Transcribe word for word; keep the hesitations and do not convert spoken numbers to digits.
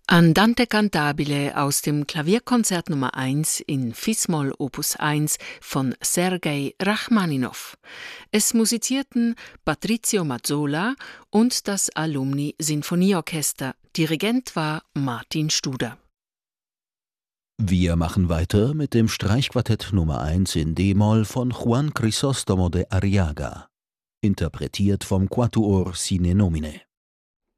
Andante cantabile aus dem Klavierkonzert Nummer eins in Fis-Moll Opus eins von Sergei Rachmaninow. Es musizierten Patrizio Mazzola und das Alumni Sinfonieorchester. Dirigent war Martin Studer. Wir machen weiter mit dem Streichquartett Nummer eins in d-Moll von Juan Crisóstomo de Arriaga, interpretiert vom Quatuor Sine Nomine.